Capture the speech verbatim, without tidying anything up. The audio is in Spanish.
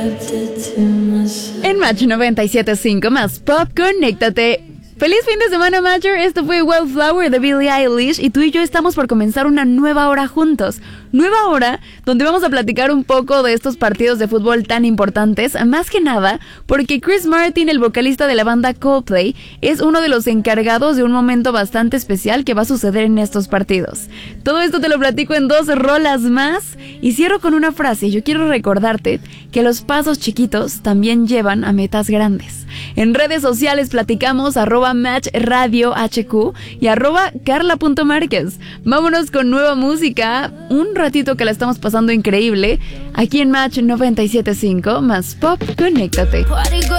En Match noventa y siete punto cinco más Pop, conéctate. ¡Feliz fin de semana, Matcher! Esto fue Wildflower de Billie Eilish y tú y yo estamos por comenzar una nueva hora juntos. Nueva hora donde vamos a platicar un poco de estos partidos de fútbol tan importantes, más que nada porque Chris Martin, el vocalista de la banda Coldplay, es uno de los encargados de un momento bastante especial que va a suceder en estos partidos. Todo esto te lo platico en dos rolas más y cierro con una frase. Yo quiero recordarte que los pasos chiquitos también llevan a metas grandes. En redes sociales platicamos arroba Match Radio H Q y arroba Carla punto Márquez. Vámonos con nueva música, un ratito que la estamos pasando increíble, aquí en Match noventa y siete punto cinco más Pop, conéctate. Party girl,